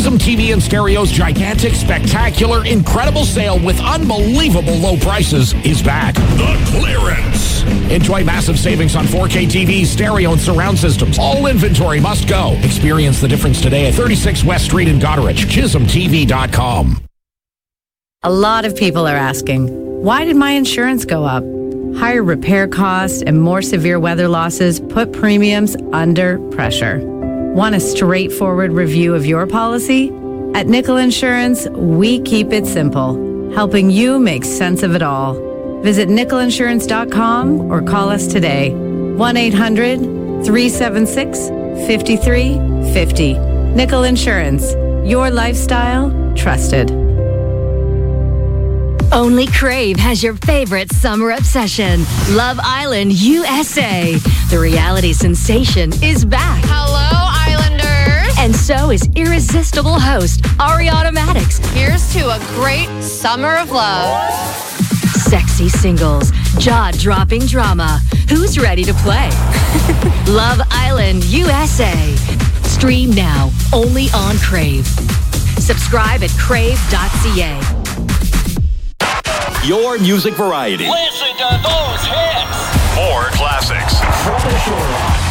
Chisholm TV and Stereo's gigantic, spectacular, incredible sale with unbelievable low prices is back. The clearance. Enjoy massive savings on 4K TVs, stereo, and surround systems. All inventory must go. Experience the difference today at 36 West Street in Goderich. ChisholmTV.com. A lot of people are asking, why did my insurance go up? Higher repair costs and more severe weather losses put premiums under pressure. Want a straightforward review of your policy? At Nickel Insurance, we keep it simple, helping you make sense of it all. Visit nickelinsurance.com or call us today. 1-800-376-5350. Nickel Insurance, your lifestyle trusted. Only Crave has your favorite summer obsession, Love Island USA. The reality sensation is back. Hello, Islanders. And so is irresistible host Ariana Madix. Here's to a great summer of love. Sexy singles, jaw-dropping drama. Who's ready to play? Love Island USA. Stream now, only on Crave. Subscribe at crave.ca. Your music variety. Listen to those hits. More classics. From the shore.